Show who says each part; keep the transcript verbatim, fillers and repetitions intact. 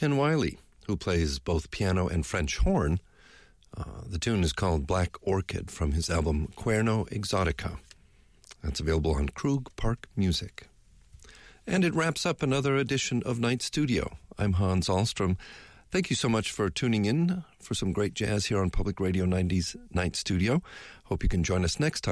Speaker 1: Ken Wiley, who plays both piano and French horn. Uh, the tune is called Black Orchid from his album Cuerno Exotica. That's available on Krug Park Music. And it wraps up another edition of Night Studio. I'm Hans Ahlstrom. Thank you so much for tuning in for some great jazz here on Public Radio nineties Night Studio. Hope you can join us next time.